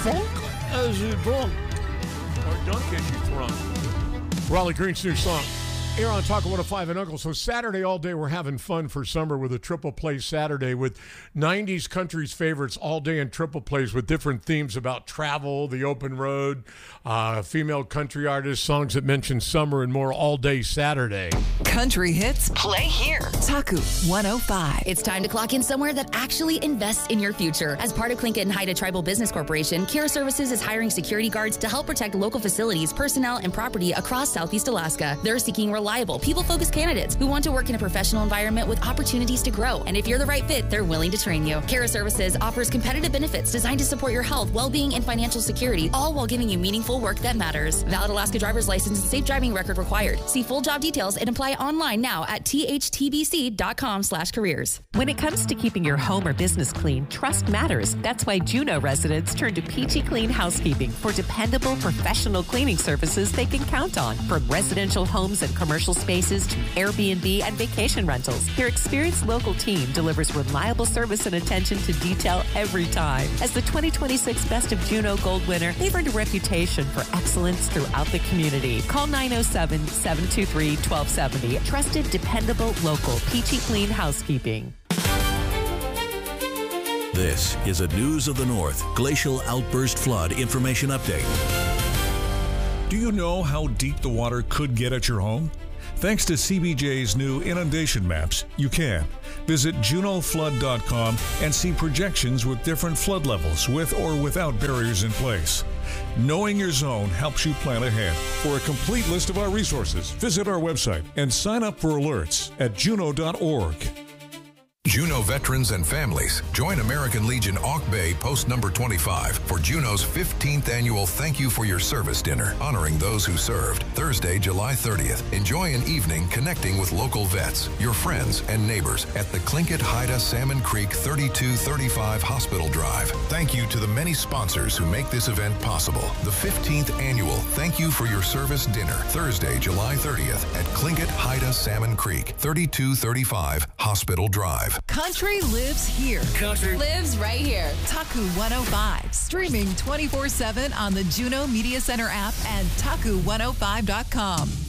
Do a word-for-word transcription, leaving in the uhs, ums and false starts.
Funk as a bunk. Or dunk as you thrunk. Raleigh Green's new song. Here on Talk one oh five and Uncle. So Saturday all day we're having fun for summer with a triple play Saturday with nineties country's favorites all day in triple plays with different themes about travel, the open road, uh, female country artists, songs that mention summer and more all day Saturday. Country hits play here. Taku one oh five. It's time to clock in somewhere that actually invests in your future. As part of Tlingit and Haida Tribal Business Corporation, Kira Services is hiring security guards to help protect local facilities, personnel, and property across Southeast Alaska. They're seeking reliable, people-focused candidates who want to work in a professional environment with opportunities to grow. And if you're the right fit, they're willing to train you. Kira Services offers competitive benefits designed to support your health, well-being, and financial security, all while giving you meaningful work that matters. Valid Alaska driver's license and safe driving record required. See full job details and apply online now at thtbc.com slash careers. When it comes to keeping your home or business clean, trust matters. That's why Juneau residents turn to Peachy Clean Housekeeping for dependable, professional cleaning services they can count on. From residential homes and commercial spaces to Airbnb and vacation rentals, their experienced local team delivers reliable service and attention to detail every time. As the twenty twenty-six Best of Juneau Gold winner, they've earned a reputation for excellence throughout the community. Call nine oh seven, seven two three, one two seven oh. Trusted, dependable, local Peachy Clean Housekeeping. This is a News of the North Glacial Outburst Flood Information Update. Do you know how deep the water could get at your home? Thanks to C B J's new inundation maps, you can. Visit juneau flood dot com and see projections with different flood levels with or without barriers in place. Knowing your zone helps you plan ahead. For a complete list of our resources, visit our website and sign up for alerts at juneau dot org. Juneau veterans and families, join American Legion Auk Bay Post Number twenty-five for Juneau's fifteenth annual Thank You for Your Service Dinner, honoring those who served, Thursday, July thirtieth. Enjoy an evening connecting with local vets, your friends, and neighbors at the Tlingit Haida Salmon Creek thirty-two thirty-five Hospital Drive. Thank you to the many sponsors who make this event possible. The fifteenth annual Thank You for Your Service Dinner, Thursday, July thirtieth at Tlingit Haida Salmon Creek thirty-two thirty-five Hospital Drive. Country lives here. Country lives right here. Taku one oh five, streaming twenty-four seven on the Juneau Media Center app and taku one oh five dot com.